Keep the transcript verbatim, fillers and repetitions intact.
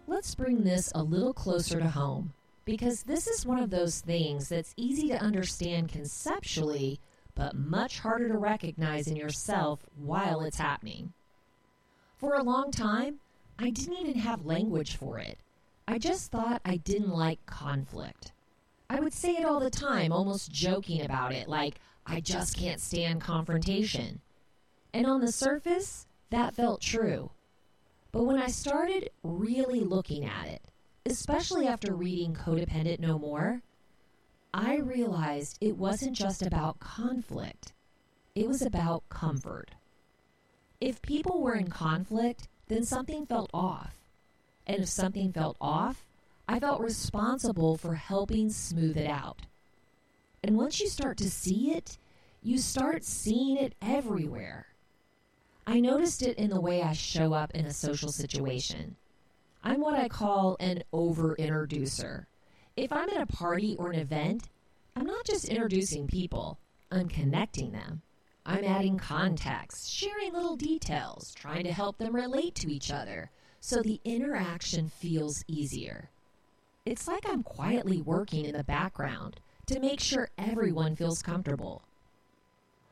let's bring this a little closer to home, because this is one of those things that's easy to understand conceptually, but much harder to recognize in yourself while it's happening. For a long time, I didn't even have language for it. I just thought I didn't like conflict. I would say it all the time, almost joking about it, like, I just can't stand confrontation. And on the surface, that felt true. But when I started really looking at it, especially after reading Codependent No More, I realized it wasn't just about conflict. It was about comfort. If people were in conflict, then something felt off. And if something felt off, I felt responsible for helping smooth it out. And once you start to see it, you start seeing it everywhere. I noticed it in the way I show up in a social situation. I'm what I call an over-introducer. If I'm at a party or an event, I'm not just introducing people, I'm connecting them. I'm adding context, sharing little details, trying to help them relate to each other, so the interaction feels easier. It's like I'm quietly working in the background to make sure everyone feels comfortable.